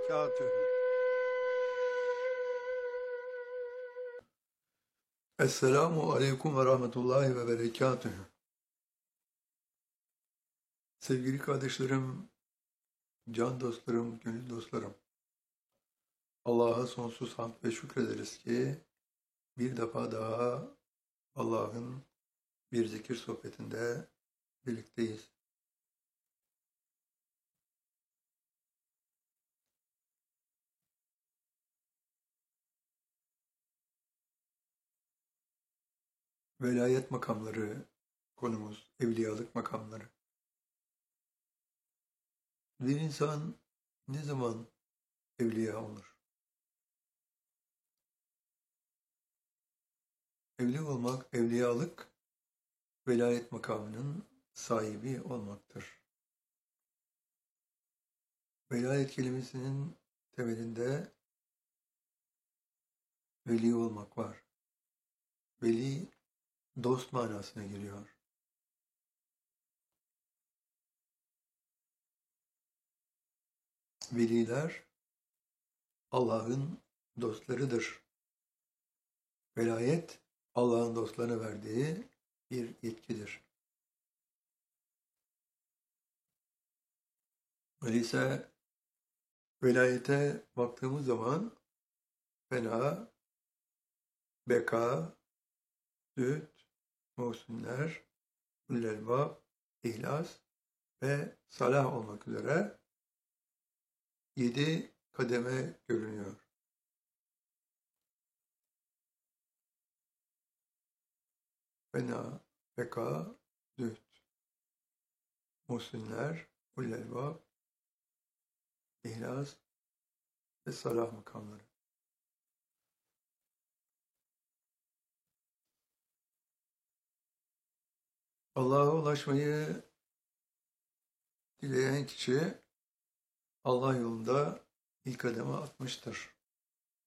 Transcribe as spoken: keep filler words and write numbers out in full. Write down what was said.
وبركاته. Esselamu Aleyküm ve Rahmetullahi ve Berekatühü. Sevgili kardeşlerim, can dostlarım, gönül dostlarım. Allah'a sonsuz hamd ve şükrederiz ki bir defa daha Allah'ın bir zikir sohbetinde birlikteyiz. Velayet makamları konumuz, evliyalık makamları. Bir insan ne zaman evliya olur? Evli olmak, evliyalık, velayet makamının sahibi olmaktır. Velayet kelimesinin temelinde veli olmak var. Veli, dost manasına geliyor. Veliler Allah'ın dostlarıdır. Velayet, Allah'ın dostlarına verdiği bir yetkidir. Öyleyse velayete baktığımız zaman fena, beka, süt, muhsinler, ulelbab, ihlas ve salah olmak üzere yedi kademe görünüyor. Fena, beka, zühd, muhsinler, ulelbab, ihlas ve salah makamları. Allah'a ulaşmayı dileyen kişi Allah yolunda ilk adımı atmıştır.